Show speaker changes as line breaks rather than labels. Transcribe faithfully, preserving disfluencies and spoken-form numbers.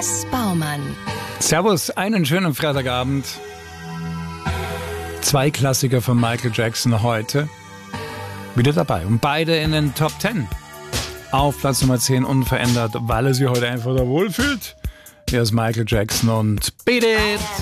S. Baumann.
Servus, einen schönen Freitagabend. Zwei Klassiker von Michael Jackson heute wieder dabei. Und beide in den Top Ten. Auf Platz Nummer zehn unverändert, weil er sich heute einfach da wohlfühlt. Hier ist Michael Jackson und Beat It!